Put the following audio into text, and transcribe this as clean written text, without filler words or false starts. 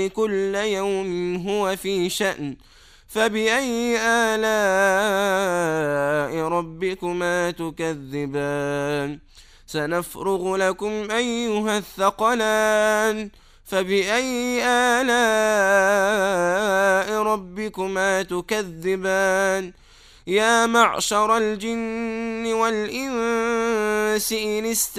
كل يوم هو في شأن فبأي آلاء ربكما تكذبان سنفرغ لكم أيها الثقلان فبأي آلاء ربكما تكذبان يا معشر الجن والإنس إن